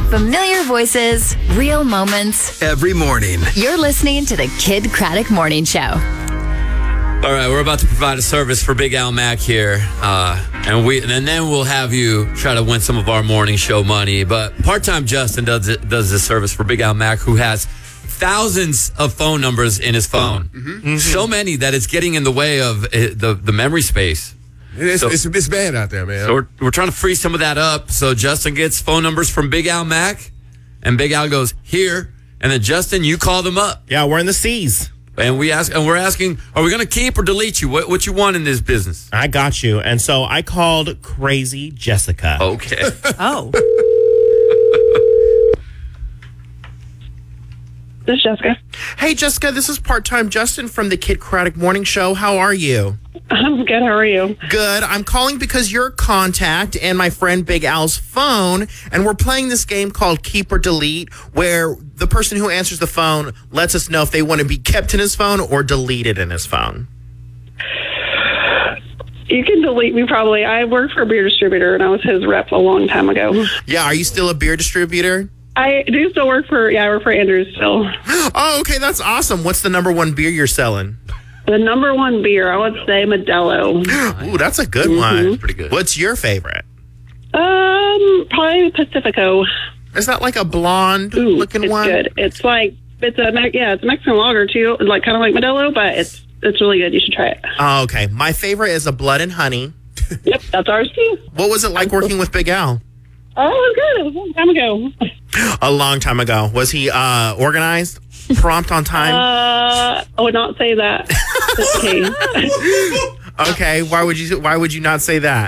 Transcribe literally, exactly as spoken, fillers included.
Familiar voices, real moments. Every morning. You're listening to the Kid Craddock Morning Show. All right, we're about to provide a service for Big Al Mack here, uh, and we and then we'll have you try to win some of our morning show money. But part-time Justin does it, does this service for Big Al Mack, who has thousands of phone numbers in his phone, mm-hmm. Mm-hmm. so many that it's getting in the way of uh, the the memory space. It's, so, it's, it's bad out there, man. So we're, we're trying to free some of that up. So Justin gets phone numbers from Big Al Mack, and Big Al goes here, and then Justin, you call them up. Yeah, we're in the C's. And we ask, and we're asking, are we going to keep or delete you? What what you want in this business? I got you. And so I called Crazy Jessica. Okay. Oh. This is Jessica. Hey, Jessica, this is part-time Justin from the Kid Craddock Morning Show. How are you? I'm good. How are you? Good. I'm calling because you're a contact and my friend Big Al's phone, and we're playing this game called Keep or Delete, where the person who answers the phone lets us know if they want to be kept in his phone or deleted in his phone. You can delete me probably. I worked for a beer distributor, and I was his rep a long time ago. Yeah, are you still a beer distributor? I do still work for, yeah, I work for Andrews still. Oh, okay, that's awesome. What's the number one beer you're selling? The number one beer, I would say Modelo. Ooh, that's a good Mm-hmm. one. Pretty good. What's your favorite? Um, probably Pacifico. Is that like a blonde Ooh, looking it's one? good. It's like, it's a, Me- yeah, it's a Mexican lager too, like kind of like Modelo, but it's it's really good. You should try it. Oh, okay. My favorite is a Blood and Honey. Yep, that's ours too. What was it like working with Big Al? Oh, it was good. It was a long time ago. A long time ago. Was he uh, organized? Prompt on time? Uh, I would not say that. Okay. Okay. Why would you? Why would you not say that?